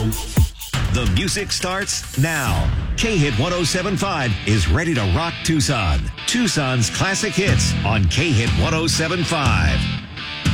The music starts now. K-Hit 107.5 is ready to rock Tucson. Tucson's classic hits on K-Hit 107.5.